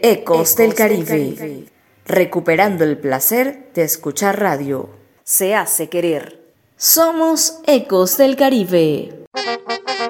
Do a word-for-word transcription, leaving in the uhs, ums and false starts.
Ecos del Caribe, recuperando el placer de escuchar radio. Se hace querer. Somos Ecos del Caribe.